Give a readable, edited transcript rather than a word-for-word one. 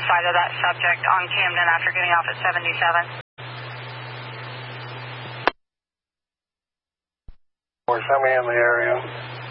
side of that subject on Camden after getting off at 77. Show me in the area.